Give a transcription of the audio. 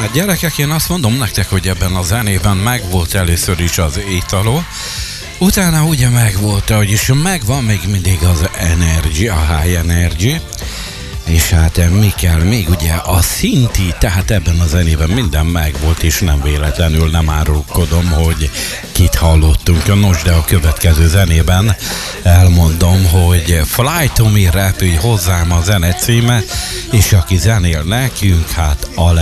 Hát gyerekek, én azt mondom nektek, hogy ebben a zenében megvolt először is az Italo, utána ugye megvolt, vagyis megvan még mindig az Energy, a High Energy, és hát mi kell még, ugye a Szinti, tehát ebben a zenében minden megvolt, és nem véletlenül nem árulkodom, hogy kit hallottunk. Nos, de a következő zenében elmondom, hogy Fly to Me repülj hozzám a zene címe, és aki zenél nekünk, hát